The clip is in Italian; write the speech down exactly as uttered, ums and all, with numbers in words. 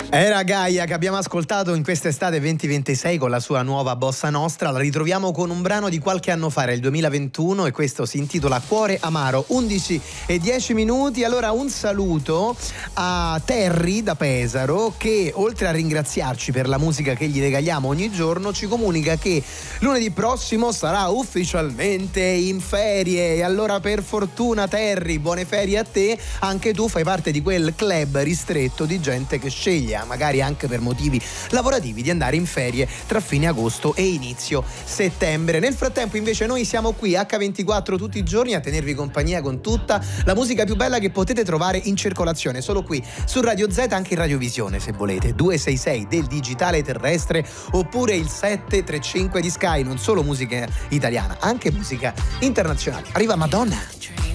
Era Gaia che abbiamo ascoltato in quest'estate duemilaventisei con la sua nuova bossa nostra. La ritroviamo con un brano di qualche anno fa, era il duemilaventuno, e questo si intitola Cuore Amaro. Undici e dieci minuti. Allora un saluto a Terry da Pesaro, che oltre a ringraziarci per la musica che gli regaliamo ogni giorno, ci comunica che lunedì prossimo sarà ufficialmente in ferie. E allora, per fortuna, Terry, buone ferie a te. Anche tu fai parte di quel club ristretto di gente che sceglie, magari anche per motivi lavorativi, di andare in ferie tra fine agosto e inizio settembre. Nel frattempo invece noi siamo qui acca ventiquattro tutti i giorni a tenervi compagnia con tutta la musica più bella che potete trovare in circolazione solo qui su Radio Z, anche in radiovisione se volete, duecentosessantasei del digitale terrestre, oppure il settecentotrentacinque di Sky. Non solo musica italiana, anche musica internazionale. Arriva Madonna.